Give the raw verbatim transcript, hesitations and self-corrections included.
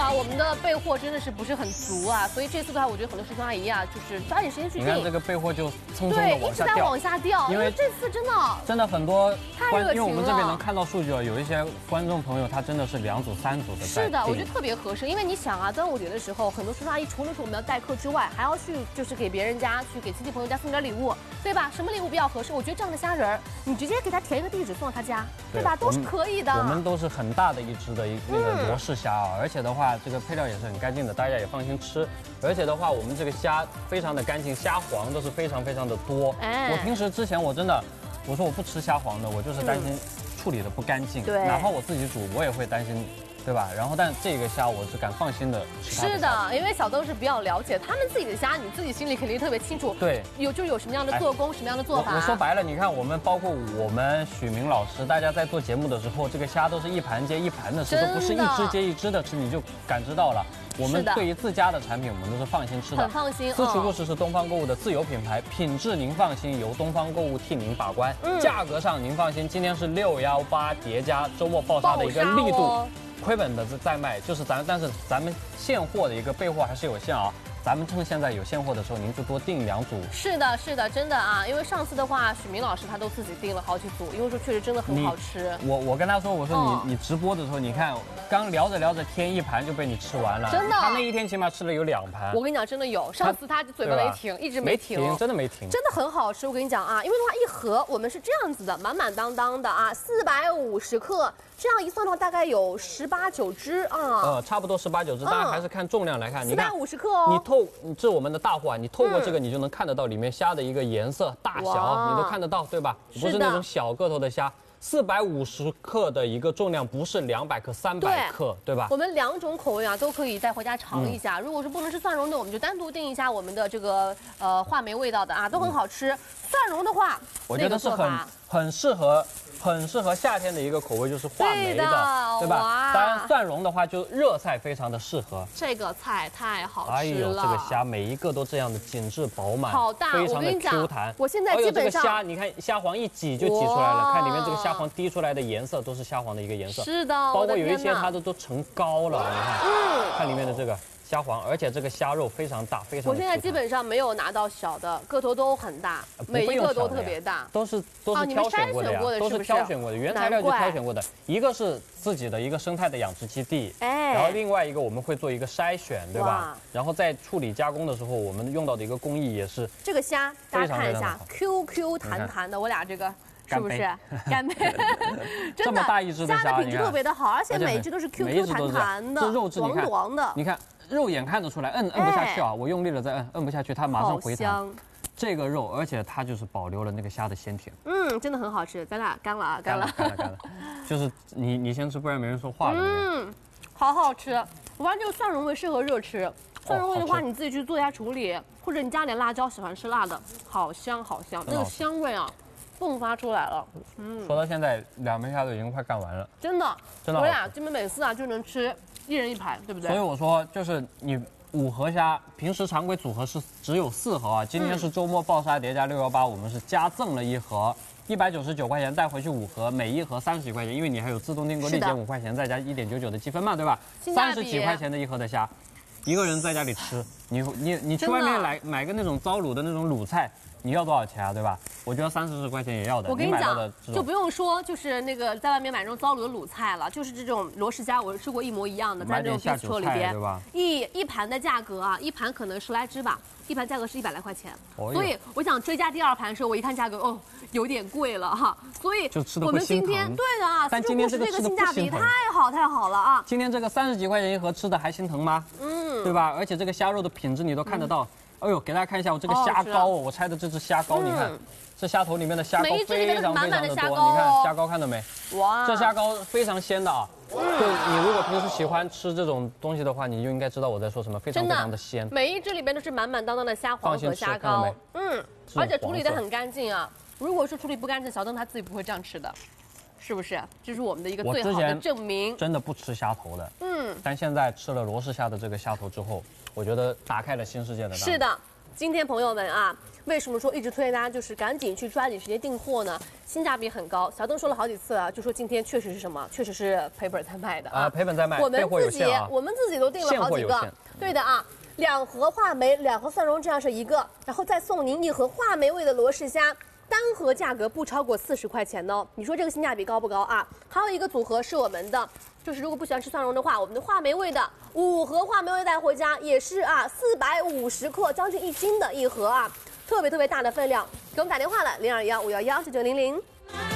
哇，我们的备货真的是不是很足啊，所以这次的话，我觉得很多师兄阿姨啊，就是抓紧时间去订。 你看这个备货就蹭蹭的对， 往下掉， 一直在往下掉，因为这次真的真的很多观，因为我们这边能了。 看到数据啊，有一些观众朋友他真的是两组、三组的在订。 是的，我觉得特别合适，因为你想啊，端午节的时候，很多叔叔阿姨除了说我们要待客之外，还要去就是给别人家去给亲戚朋友家送点礼物，对吧？什么礼物比较合适？我觉得这样的虾仁儿，你直接给他填一个地址送到他家，对吧？都是可以的。 我们都是很大的一只的一那个罗氏虾啊，而且的话，这个配料也是很干净的，大家也放心吃。而且的话，我们这个虾非常的干净，虾黄都是非常非常的多。哎，我平时之前我真的，我说我不吃虾黄的，我就是担心处理的不干净，对，哪怕我自己煮，我也会担心。对吧？然后，但这个虾我是敢放心的吃。 是的，因为小豆是比较了解他们自己的虾，你自己心里肯定特别清楚。对，有就有什么样的做工，什么样的做法。 我说白了，你看我们包括我们许明老师，大家在做节目的时候，这个虾都是一盘接一盘的吃，都不是一只接一只的吃，你就感知到了。我们对于自家的产品，我们都是放心吃的， 很放心。 私厨故事是东方购物的自有品牌，品质您放心，由东方购物替您把关。价格上您放心，今天是六幺八叠加周末爆杀的一个力度。亏本的在卖，就是咱，但是咱们现货的一个备货还是有限啊。咱们趁现在有现货的时候，您就多订两组。 是的，是的，真的啊，因为上次的话，许明老师他都自己订了好几组，因为说确实真的很好吃。 我我跟他说，我说你、哦、你直播的时候，你看刚聊着聊着，添一盘就被你吃完了， 真的。 他那一天起码吃了有两盘。 我跟你讲，真的有，上次他嘴巴没停，一直没停， 没停，真的没停， 真的很好吃。我跟你讲啊，因为的话一盒我们是这样子的，满满当当的啊，四百五十克。这样一算的话，大概有十八九只啊， 呃，差不多十八九只，当然还是看重量来看。 四百五十克哦。 你透，这我们的大货啊，你透过这个，你就能看得到里面虾的一个颜色、大小，你都看得到，对吧？不是那种小个头的虾。四百五十克的一个重量，不是两百克、三百克，对吧？ 我们两种口味啊，都可以带回家尝一下。如果是不能吃蒜蓉的，我们就单独订一下我们的这个呃话梅味道的啊，都很好吃。蒜蓉的话， 我觉得是很很适合。很适合夏天的一个口味，就是话梅的，对吧？当然，蒜蓉的话就热菜非常的适合。 这个菜太好吃了， 哎呦，这个虾每一个都这样的紧致饱满， 好大， 非常的 Q 弹。 我现在基本上， 这个虾，你看虾黄一挤就挤出来了，看里面这个虾黄滴出来的颜色都是虾黄的一个颜色。 是的， 包括有一些它都都成膏了，你看，嗯，看里面的这个。虾黄，而且这个虾肉非常大，非常。 我现在基本上没有拿到小的，个头都很大，每一个都特别大， 都是都是挑选过的呀，都是挑选过的，原材料就挑选过的。一个是自己的一个生态的养殖基地，哎，然后另外一个我们会做一个筛选，对吧？然后在处理加工的时候，我们用到的一个工艺也是。 这个虾大家看一下 ，Q Q 弹弹的，我俩这个。是不是干杯？ 这么大一只的虾的品质特别的好，而且每一只都是 Q Q 弹弹的， 这肉质你看， 黄的。 你看肉眼看得出来，摁摁不下去啊，我用力了再摁，摁不下去，它马上回弹。这个肉，而且它就是保留了那个虾的鲜甜。 嗯，真的很好吃，咱俩干了啊，干了， 干了，干了。就是你你先吃，不然没人说话了。 嗯，好好吃。我发现这个蒜蓉味适合热吃，蒜蓉味的话你自己去做一下处理，或者你加点辣椒，喜欢吃辣的，好香好香，那个香味啊。迸发出来了， 嗯，说到现在，两盘虾都已经快干完了， 真的， 真的， 我俩基本每次啊就能吃一人一盘，对不对？ 所以我说，就是你五盒虾，平时常规组合是只有四盒啊，今天是周末爆杀叠加六幺八，我们是加赠了一盒，一百九十九块钱带回去五盒，每一盒三十几块钱，因为你还有自动订购立减五块钱，再加一点九九的积分嘛，对吧？三十几块钱的一盒的虾，一个人在家里吃，你你你去外面来买个那种糟卤的那种卤菜。你要多少钱啊？对吧？我觉得三四十块钱也要的。 我跟你讲，就不用说，就是那个在外面买那种糟卤的卤菜了，就是这种罗氏虾，我吃过一模一样的，在这种冰车里边， 对吧？ 一一盘的价格啊，一盘可能十来只吧，一盘价格是一百来块钱。哦、所以我想追加第二盘的时候，我一看价格，哦，有点贵了哈。所以我们今天对的啊， 但今天这个这个性价比太好太好了啊！ 今天这个三十几块钱一盒吃的还心疼吗？嗯，对吧？而且这个虾肉的品质你都看得到。嗯哎呦，给大家看一下我这个虾膏哦，我拆的这只虾膏，你看，这虾头里面的虾膏非常非常的多，你看虾膏看到没？哇，这虾膏非常鲜的啊！就你如果平时喜欢吃这种东西的话，你就应该知道我在说什么，非常非常的鲜。 每一只里边都是满满当当的虾黄和虾膏，嗯，而且处理的很干净啊。如果说处理不干净，小邓他自己不会这样吃的。是不是？这是我们的一个最好的证明。 真的不吃虾头的，嗯，但现在吃了罗氏虾的这个虾头之后，我觉得打开了新世界的大门。 是的， 今天朋友们啊，为什么说一直推荐大家就是赶紧去抓紧时间订货呢？性价比很高。小邓说了好几次啊，就说今天确实是什么，确实是赔本在卖的啊， 赔本在卖。 我们自己、 啊、 我们自己都订了好几个，对的啊。两盒话梅，两盒蒜蓉，这样是一个，然后再送您一盒话梅味的罗氏虾。单盒价格不超过四十块钱哦，你说这个性价比高不高啊？还有一个组合是我们的，就是如果不喜欢吃蒜蓉的话，我们的话梅味的五盒话梅味带回家也是啊，四百五十克，将近一斤的一盒啊，特别特别大的分量。给我们打电话了，零二幺五幺幺九九零零。